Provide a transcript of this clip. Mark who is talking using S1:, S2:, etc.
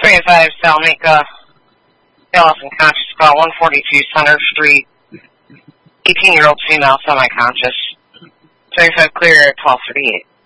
S1: 25 Salmica, lost unconscious, call 142 Center Street. 18-year-old female, semi-conscious. 25 clear at 12:38.